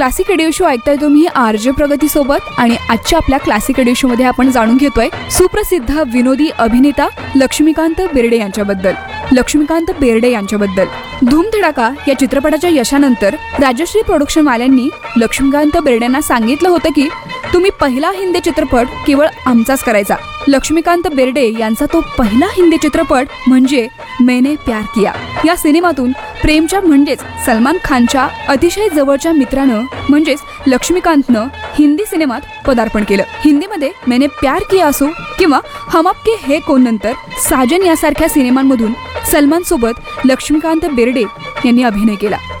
Classic radio show ऐकताय तुम्ही RJ प्रगती सोबत. आणि आजच्या आपल्या क्लासिक रेडिओ शो मध्ये आपण जाणून घेतोय सुप्रसिद्ध विनोदी अभिनेता लक्ष्मीकांत बेर्डे यांच्याबद्दल. धूमधडाका या चित्रपटाच्या यशानंतर राजश्री प्रोडक्शन वाल्यांनी लक्ष्मीकांत बेर्डेंना सांगितलं होतं की तुम्ही पहिला हिंदी चित्रपट केवळ आमचाच करायचा. लक्ष्मीकांत बेर्डे यांचा तो पहिला हिंदी चित्रपट म्हणजे मैंने प्यार किया. या सिनेमातून प्रेमच्या म्हणजेच सलमान खानच्या अतिशय जवळच्या मित्रानं म्हणजेच लक्ष्मीकांतनं हिंदी सिनेमात पदार्पण केलं. हिंदीमध्ये मैंने प्यार किया असो किंवा हम आपके है कौन नंतर साजन यासारख्या सिनेमांमधून सलमान सोबत लक्ष्मीकांत बेर्डे यांनी अभिनय केला.